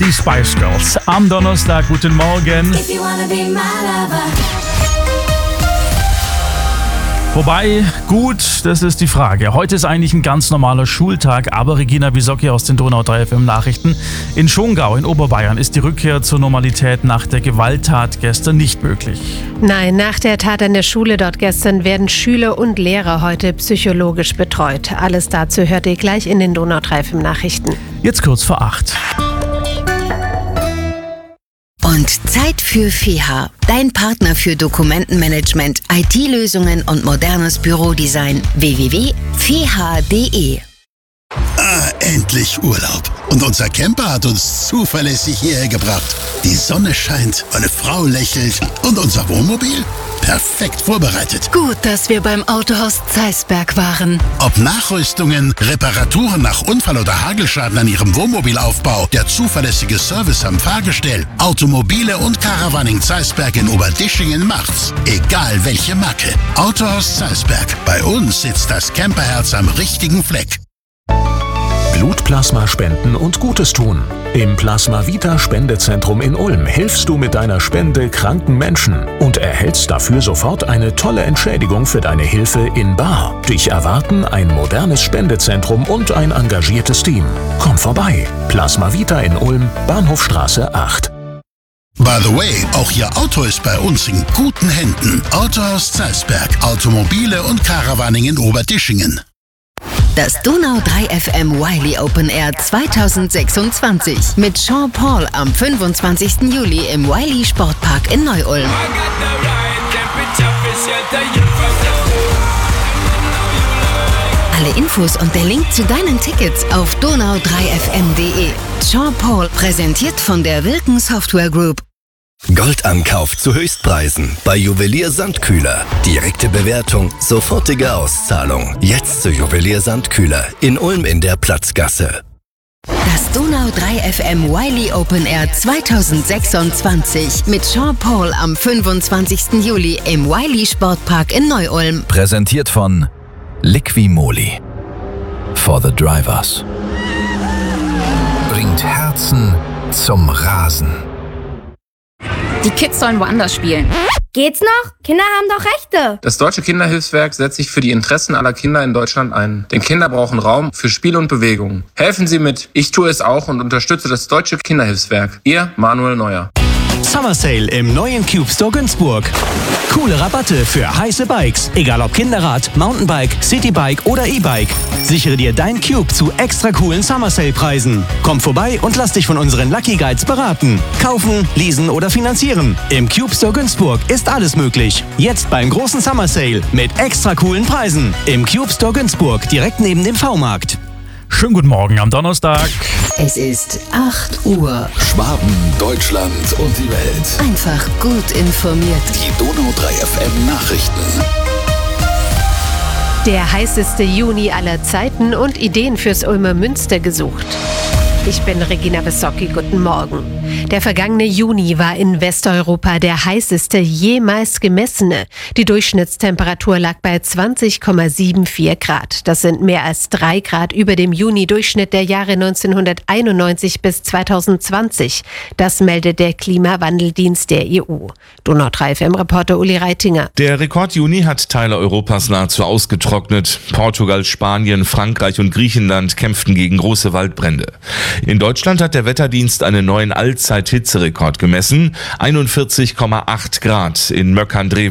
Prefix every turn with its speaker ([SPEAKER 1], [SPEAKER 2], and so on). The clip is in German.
[SPEAKER 1] Die Spice Girls am Donnerstag. Guten Morgen. Wobei, gut, das ist die Frage. Heute ist eigentlich ein ganz normaler Schultag, aber Regina Bisocki aus den Donau 3 FM Nachrichten. In Schongau in Oberbayern ist die Rückkehr zur Normalität nach der Gewalttat gestern nicht möglich.
[SPEAKER 2] Nein, nach der Tat an der Schule dort gestern werden Schüler und Lehrer heute psychologisch betreut. Alles dazu hört ihr gleich in den Donau 3 FM Nachrichten.
[SPEAKER 1] Jetzt kurz vor 8.
[SPEAKER 3] Und Zeit für FEHA, dein Partner für Dokumentenmanagement, IT-Lösungen und modernes Bürodesign. www.feha.de.
[SPEAKER 4] Endlich Urlaub. Und unser Camper hat uns zuverlässig hierher gebracht. Die Sonne scheint, meine Frau lächelt und unser Wohnmobil? Perfekt vorbereitet.
[SPEAKER 3] Gut, dass wir beim Autohaus Zeisberg waren.
[SPEAKER 4] Ob Nachrüstungen, Reparaturen nach Unfall oder Hagelschaden an Ihrem Wohnmobilaufbau, der zuverlässige Service am Fahrgestell, Automobile und Caravaning Zeisberg in Oberdischingen macht's. Egal welche Marke. Autohaus Zeisberg. Bei uns sitzt das Camperherz am richtigen Fleck.
[SPEAKER 5] Blutplasma spenden und Gutes tun. Im Plasma Vita Spendezentrum in Ulm hilfst du mit deiner Spende kranken Menschen und erhältst dafür sofort eine tolle Entschädigung für deine Hilfe in bar. Dich erwarten ein modernes Spendezentrum und ein engagiertes Team. Komm vorbei. Plasma Vita in Ulm, Bahnhofstraße 8.
[SPEAKER 4] By the way, auch Ihr Auto ist bei uns in guten Händen. Autohaus Zeisberg. Automobile und Caravaning in Oberdischingen.
[SPEAKER 3] Das Donau 3 FM Wiley Open Air 2026 mit Sean Paul am 25. Juli im Wiley Sportpark in Neu-Ulm. Alle Infos und der Link zu deinen Tickets auf donau3fm.de. Sean Paul präsentiert von der Wilken Software Group.
[SPEAKER 6] Goldankauf zu Höchstpreisen bei Juwelier Sandkühler. Direkte Bewertung, sofortige Auszahlung. Jetzt zu Juwelier Sandkühler in Ulm in der Platzgasse.
[SPEAKER 3] Das Donau 3 FM Wiley Open Air 2026 mit Sean Paul am 25. Juli im Wiley Sportpark in Neu-Ulm.
[SPEAKER 6] Präsentiert von Liqui-Moly. For the Drivers. Bringt Herzen zum Rasen.
[SPEAKER 7] Die Kids sollen woanders spielen.
[SPEAKER 8] Geht's noch? Kinder haben doch Rechte.
[SPEAKER 9] Das Deutsche Kinderhilfswerk setzt sich für die Interessen aller Kinder in Deutschland ein. Denn Kinder brauchen Raum für Spiel und Bewegung. Helfen Sie mit. Ich tue es auch und unterstütze das Deutsche Kinderhilfswerk. Ihr Manuel Neuer.
[SPEAKER 10] Summer Sale im neuen Cube Store Günzburg. Coole Rabatte für heiße Bikes, egal ob Kinderrad, Mountainbike, Citybike oder E-Bike. Sichere dir dein Cube zu extra coolen Summer Sale Preisen. Komm vorbei und lass dich von unseren Lucky Guides beraten. Kaufen, leasen oder finanzieren. Im Cube Store Günzburg ist alles möglich. Jetzt beim großen Summer Sale mit extra coolen Preisen. Im Cube Store Günzburg, direkt neben dem V-Markt.
[SPEAKER 1] Schönen guten Morgen am Donnerstag.
[SPEAKER 3] Es ist 8 Uhr.
[SPEAKER 6] Schwaben, Deutschland und die Welt.
[SPEAKER 3] Einfach gut informiert.
[SPEAKER 6] Die Donau 3 FM Nachrichten.
[SPEAKER 2] Der heißeste Juni aller Zeiten und Ideen fürs Ulmer Münster gesucht. Ich bin Regina Bisocki, guten Morgen. Der vergangene Juni war in Westeuropa der heißeste jemals gemessene. Die Durchschnittstemperatur lag bei 20,74 Grad. Das sind mehr als 3 Grad über dem Juni-Durchschnitt der Jahre 1991 bis 2020. Das meldet der Klimawandeldienst der EU. Donau 3 FM-Reporter Uli Reitinger.
[SPEAKER 11] Der Rekord-Juni hat Teile Europas nahezu ausgetrocknet. Portugal, Spanien, Frankreich und Griechenland kämpften gegen große Waldbrände. In Deutschland hat der Wetterdienst einen neuen Allzeit-Hitzerekord gemessen. 41,8 Grad in Möckern